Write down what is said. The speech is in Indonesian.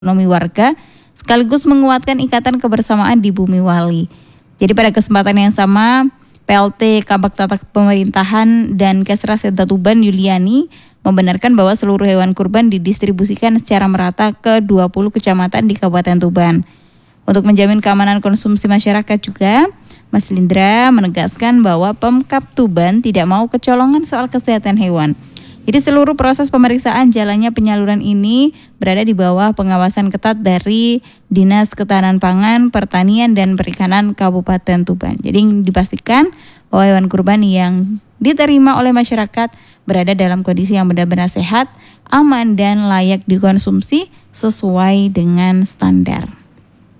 ekonomi warga, sekaligus menguatkan ikatan kebersamaan di Bumi Wali. Jadi pada kesempatan yang sama, PLT Kabak Tata Pemerintahan dan Kesras Senta Tuban Yuliani membenarkan bahwa seluruh hewan kurban didistribusikan secara merata ke 20 kecamatan di Kabupaten Tuban. Untuk menjamin keamanan konsumsi masyarakat juga, Mas Lindra menegaskan bahwa Pemkab Tuban tidak mau kecolongan soal kesehatan hewan. Jadi seluruh proses pemeriksaan jalannya penyaluran ini berada di bawah pengawasan ketat dari Dinas Ketahanan Pangan, Pertanian, dan Perikanan Kabupaten Tuban. Jadi dipastikan bahwa hewan kurban yang diterima oleh masyarakat berada dalam kondisi yang benar-benar sehat, aman, dan layak dikonsumsi sesuai dengan standar.